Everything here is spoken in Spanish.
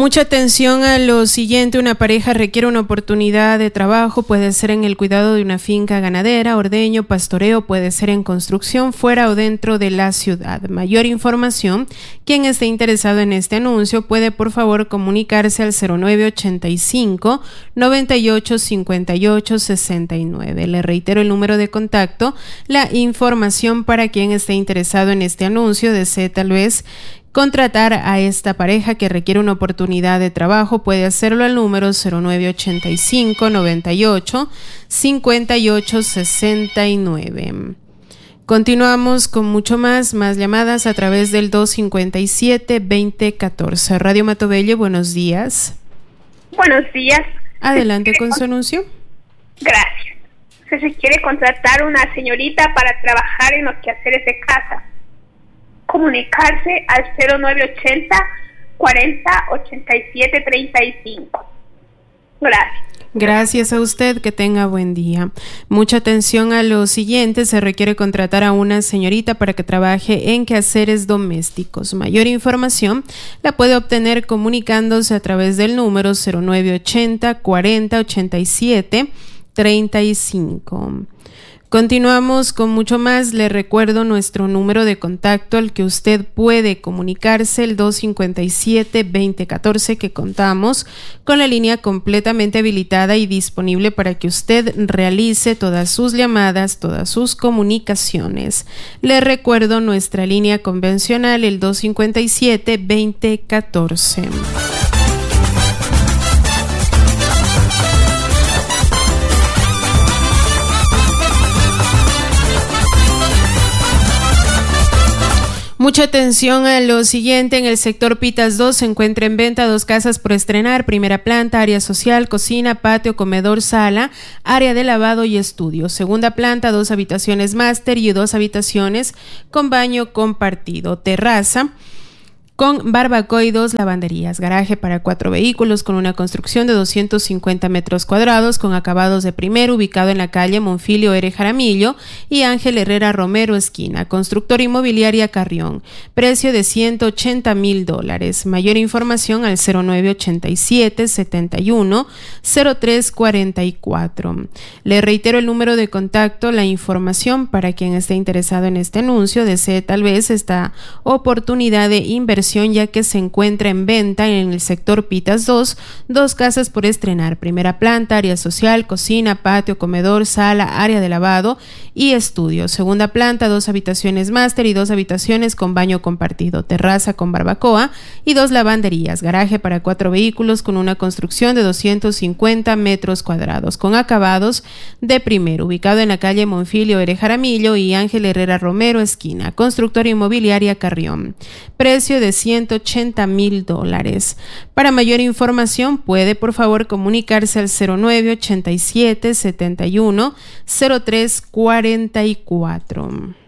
Mucha atención a lo siguiente: una pareja requiere una oportunidad de trabajo, puede ser en el cuidado de una finca ganadera, ordeño, pastoreo, puede ser en construcción fuera o dentro de la ciudad. Mayor información, quien esté interesado en este anuncio puede por favor comunicarse al 0985 98 58 69. Le reitero el número de contacto. La información para quien esté interesado en este anuncio, desee tal vez contratar a esta pareja que requiere una oportunidad de trabajo, puede hacerlo al número 0985 98 58 69. Continuamos con mucho más llamadas a través del 257-2014. Radio Matobelle, buenos días. Buenos días. Adelante con su anuncio. Gracias. Se quiere contratar una señorita para trabajar en los quehaceres de casa. Comunicarse al 0980 40 87 35. Gracias. Gracias a usted, que tenga buen día. Mucha atención a lo siguiente: se requiere contratar a una señorita para que trabaje en quehaceres domésticos. Mayor información la puede obtener comunicándose a través del número 0980 40 87 35. Continuamos con mucho más. Le recuerdo nuestro número de contacto al que usted puede comunicarse, el 257-2014, que contamos con la línea completamente habilitada y disponible para que usted realice todas sus llamadas, todas sus comunicaciones. Le recuerdo nuestra línea convencional, el 257-2014. Mucha atención a lo siguiente: en el sector Pitas 2 se encuentra en venta 2 casas por estrenar: primera planta, área social, cocina, patio, comedor, sala, área de lavado y estudio; segunda planta, 2 habitaciones máster y 2 habitaciones con baño compartido; terraza con barbacoa y 2 lavanderías; garaje para 4 vehículos con una construcción de 250 metros cuadrados con acabados de primero, ubicado en la calle Monfilio R. Jaramillo y Ángel Herrera Romero esquina; constructor inmobiliaria Carrión; precio de $180,000. Mayor información al 0987 71 0344. Le reitero el número de contacto. La información para quien esté interesado en este anuncio, desee tal vez esta oportunidad de inversión, ya que se encuentra en venta en el sector Pitas 2 casas por estrenar: primera planta, área social, cocina, patio, comedor, sala, área de lavado y estudio; segunda planta, 2 habitaciones máster y 2 habitaciones con baño compartido; terraza con barbacoa y 2 lavanderías; garaje para 4 vehículos con una construcción de 250 metros cuadrados con acabados de primero, ubicado en la calle Monfilio R. Jaramillo y Ángel Herrera Romero esquina; constructora inmobiliaria Carrión; precio de $180,000. Para mayor información puede por favor comunicarse al 0987 71 0344.